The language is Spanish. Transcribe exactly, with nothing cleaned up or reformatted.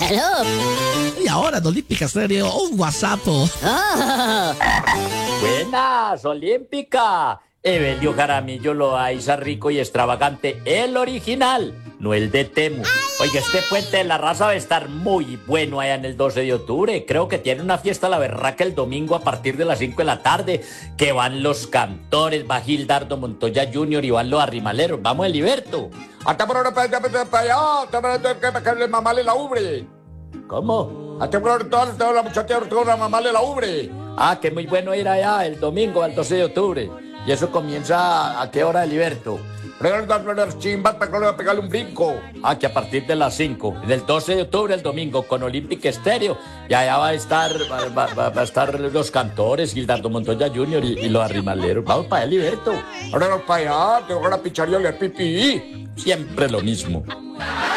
Hello. Y ahora en Olímpica Estéreo, un WhatsApp. Oh. Buenas, Olímpica. Evelio Jaramillo Loaiza, rico y extravagante, el original, no el de Temu. Oiga, este puente de la raza va a estar muy bueno allá en el doce de octubre. Creo que tiene una fiesta la berraca el domingo a partir de las cinco de la tarde, que van los cantores, va Gildardo Montoya junior y van los arrimaleros. Vamos, Eliberto. Hasta por ahora, para allá, para allá, que le mamale la ubre. ¿Cómo? Hasta por ahora, toda, toda la muchacha, toda la mamale la ubre. Ah, que muy bueno ir allá el domingo al doce de octubre. ¿Y eso comienza a qué hora, Eliberto? Regálale las chimbas para que le pegarle un brinco. Ah, que a partir de las cinco, del doce de octubre, el domingo, con Olímpica Estéreo. Y allá va a estar, va, va, va a estar los cantores, Gildardo Montoya junior y, y los arrimaleros. Vamos para allá, Eliberto. Ahora no para allá, te voy a pichar y oler pipí. Siempre lo mismo.